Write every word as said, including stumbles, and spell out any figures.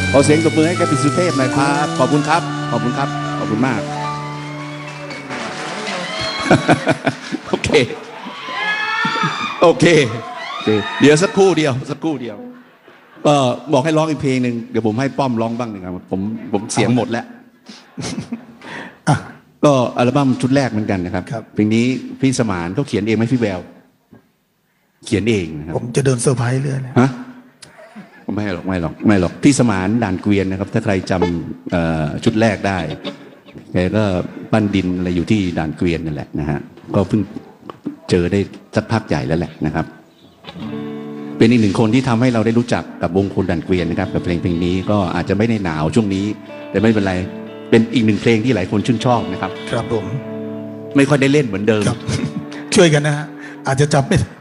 ขอเสียงตบมือให้กับพี่สุเทพหน่อยครับขอบคุณครับขอบคุณครับขอบคุณมาก โอเคโอเคเดี๋ยวสักครู่เดียวสักครู่เดียวก็บอกให้ร้องอีกเพลงหนึ่งเดี๋ยวผมให้ป้อมร้องบ้างหนึ่งครับผมผมเสียงหมดแล้วก็อัลบั้มชุดแรกเหมือนกันนะครับเพลงนี้พี่สมานเขาเขียนเองไหมพี่แววเขียนเองนะครับผมจะเดินเซอร์ไพรส์เลยฮะไม่หรอกไม่หรอกไม่หรอกพี่สมานด่านเกวียนนะครับถ้าใครจำชุดแรกได้แกก็ปั้นดินอะไรอยู่ที่ด่านเกวียนนั่นแหละนะฮะก็เพิ่งเจอได้สักพักใหญ่แล้วแหละนะครับเป็นอีกหนึ่งคนที่ทำให้เราได้รู้จักกับวงคนด่านเกวียนนะครับกับเพลงเพลงนี้ก็อาจจะไม่ได้หนาวช่วงนี้แต่ไม่เป็นไรเป็นอีกหนึ่งเพลงที่หลายคนชื่นชอบนะครับครับผมไม่ค่อยได้เล่นเหมือนเดิมช่วยกันนะฮะอาจจะจำไม่